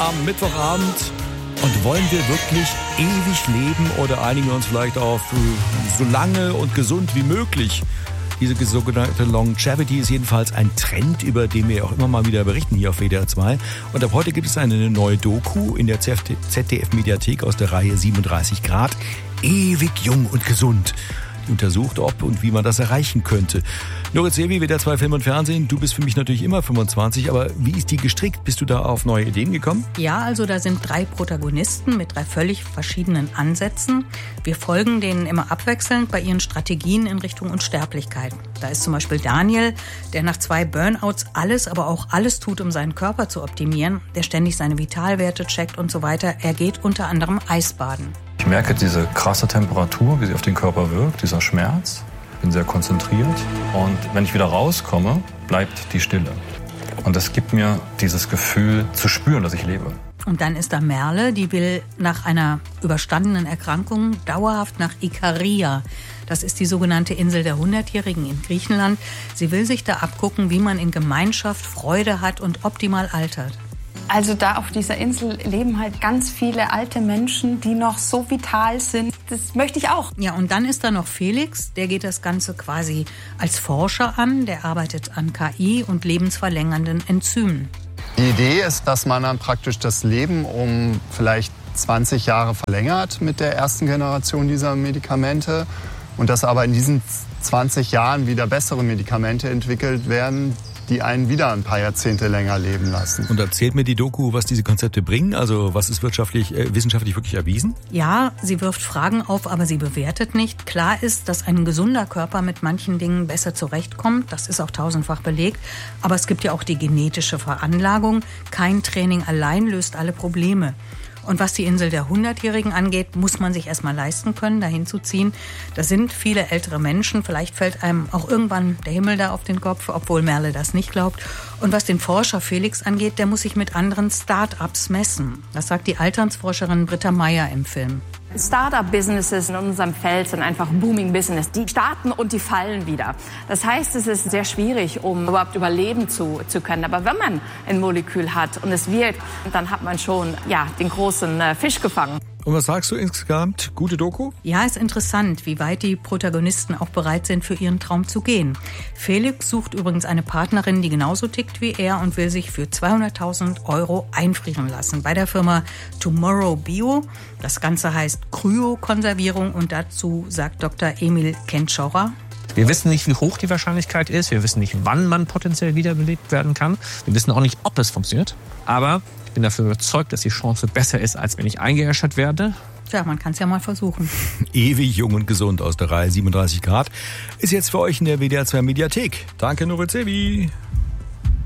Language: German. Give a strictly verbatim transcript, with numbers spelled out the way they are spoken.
am Mittwochabend. Und wollen wir wirklich ewig leben oder einigen wir uns vielleicht auf so lange und gesund wie möglich? Diese sogenannte Longevity ist jedenfalls ein Trend, über den wir auch immer mal wieder berichten hier auf W D R zwei. Und ab heute gibt es eine neue Doku in der Z D F-Mediathek aus der Reihe siebenunddreißig Grad. Ewig jung und gesund. Die untersucht, ob und wie man das erreichen könnte. Norit Sevi, W D R zwei Film und Fernsehen. Du bist für mich natürlich immer fünfundzwanzig, aber wie ist die gestrickt? Bist du da auf neue Ideen gekommen? Ja, also da sind drei Protagonisten mit drei völlig verschiedenen Ansätzen. Wir folgen denen immer abwechselnd bei ihren Strategien in Richtung Unsterblichkeit. Da ist zum Beispiel Daniel, der nach zwei Burnouts alles, aber auch alles tut, um seinen Körper zu optimieren, der ständig seine Vitalwerte checkt und so weiter. Er geht unter anderem Eisbaden. Ich merke diese krasse Temperatur, wie sie auf den Körper wirkt, dieser Schmerz. Bin sehr konzentriert und wenn ich wieder rauskomme, bleibt die Stille. Und das gibt mir dieses Gefühl zu spüren, dass ich lebe. Und dann ist da Merle, die will nach einer überstandenen Erkrankung dauerhaft nach Ikaria. Das ist die sogenannte Insel der Hundertjährigen in Griechenland. Sie will sich da abgucken, wie man in Gemeinschaft Freude hat und optimal altert. Also da auf dieser Insel leben halt ganz viele alte Menschen, die noch so vital sind. Das möchte ich auch. Ja, und dann ist da noch Felix, der geht das Ganze quasi als Forscher an. Der arbeitet an K I und lebensverlängernden Enzymen. Die Idee ist, dass man dann praktisch das Leben um vielleicht zwanzig Jahre verlängert mit der ersten Generation dieser Medikamente und dass aber in diesen zwanzig Jahren wieder bessere Medikamente entwickelt werden, die einen wieder ein paar Jahrzehnte länger leben lassen. Und erzählt mir die Doku, was diese Konzepte bringen? Also was ist wirtschaftlich, äh, wissenschaftlich wirklich erwiesen? Ja, sie wirft Fragen auf, aber sie bewertet nicht. Klar ist, dass ein gesunder Körper mit manchen Dingen besser zurechtkommt. Das ist auch tausendfach belegt. Aber es gibt ja auch die genetische Veranlagung. Kein Training allein löst alle Probleme. Und was die Insel der Hundertjährigen angeht, muss man sich erstmal leisten können, dahin zu ziehen. Da sind viele ältere Menschen. Vielleicht fällt einem auch irgendwann der Himmel da auf den Kopf, obwohl Merle das nicht glaubt. Und was den Forscher Felix angeht, der muss sich mit anderen Start-ups messen. Das sagt die Alternsforscherin Britta Meyer im Film. Start-up-Businesses in unserem Feld sind einfach Booming-Business. Die starten und die fallen wieder. Das heißt, es ist sehr schwierig, um überhaupt überleben zu, zu können. Aber wenn man ein Molekül hat und es wirkt, dann hat man schon ja, den großen äh, Fisch gefangen. Und was sagst du insgesamt? Gute Doku? Ja, ist interessant, wie weit die Protagonisten auch bereit sind, für ihren Traum zu gehen. Felix sucht übrigens eine Partnerin, die genauso tickt wie er und will sich für zweihunderttausend Euro einfrieren lassen bei der Firma Tomorrow Bio. Das Ganze heißt Kryokonservierung und dazu sagt Doktor Emil Kentschauer: Wir wissen nicht, wie hoch die Wahrscheinlichkeit ist. Wir wissen nicht, wann man potenziell wiederbelebt werden kann. Wir wissen auch nicht, ob es funktioniert. Aber ich bin dafür überzeugt, dass die Chance besser ist, als wenn ich eingeäschert werde. Tja, man kann es ja mal versuchen. Ewig jung und gesund aus der Reihe siebenunddreißig Grad ist jetzt für euch in der W D R zwei Mediathek. Danke, Norit Sevi.